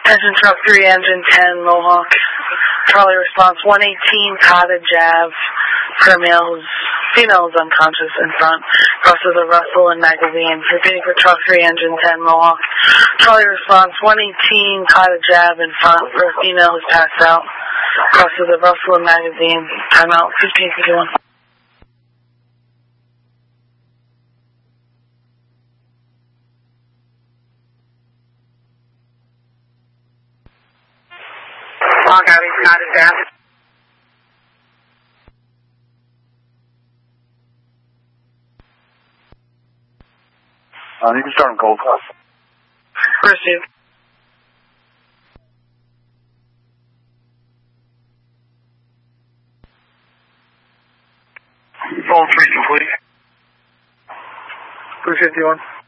Engine truck 3, engine 10, Mohawk. Charlie response 118, Cottage Ave. Female is unconscious in front. Crosses a Russell and magazine. Repeating for truck 3, engine 10, Mohawk. Charlie response 118, Cottage Ave in front. Where female is passed out. Crosses a Russell and magazine. Timeout 1551. Long Island, Cottage Ave. You can start on Gold Coast. Received. Phone 3 complete. 351.